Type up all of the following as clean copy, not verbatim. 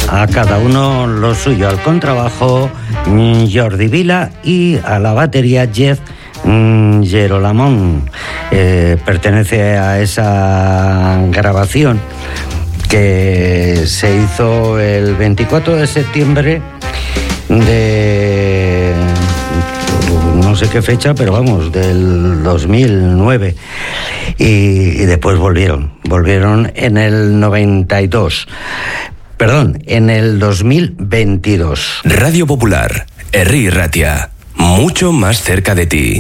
a cada uno lo suyo. Al contrabajo Jordi Vila y a la batería Jeff Gerolamón. Pertenece a esa grabación que se hizo el 24 de septiembre de no sé qué fecha, pero vamos, del 2009. Y después volvieron en el 92. Perdón, en el 2022. Radio Popular, Herri Ratia, mucho más cerca de ti.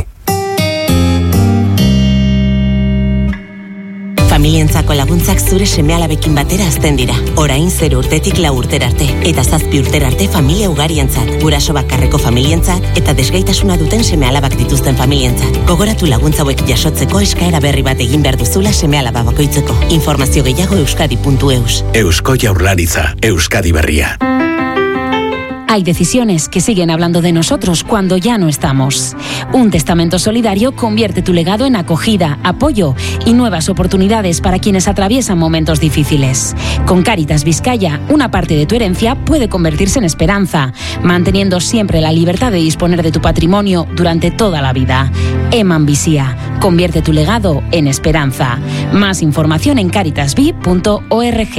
Familientzako laguntzak zure seme-alabekin batera hazten dira. Orain 0 urtetik 4 urtera arte. Eta 7 urtera arte familia ugarientzat. Guraso bakarreko familientzat eta desgaitasuna duten seme-alabak dituzten familientzat. Gogoratu laguntza hauek jasotzeko eskaera berri bat egin behar duzula seme-alaba bakoitzeko. Informazio gehiago euskadi.eus. Eusko Jaurlaritza, Euskadi Berria. Hay decisiones que siguen hablando de nosotros cuando ya no estamos. Un testamento solidario convierte tu legado en acogida, apoyo y nuevas oportunidades para quienes atraviesan momentos difíciles. Con Cáritas Vizcaya, una parte de tu herencia puede convertirse en esperanza, manteniendo siempre la libertad de disponer de tu patrimonio durante toda la vida. Eman Bizia, convierte tu legado en esperanza. Más información en caritasvi.org.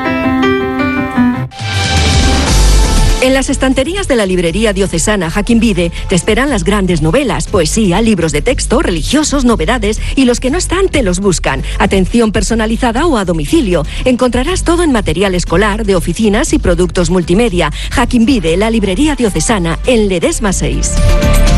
En las estanterías de la librería diocesana Jaquín Vide te esperan las grandes novelas, poesía, libros de texto, religiosos, novedades y los que no están te los buscan. Atención personalizada o a domicilio. Encontrarás todo en material escolar, de oficinas y productos multimedia. Jaquín Vide, la librería diocesana, en Ledesma 6.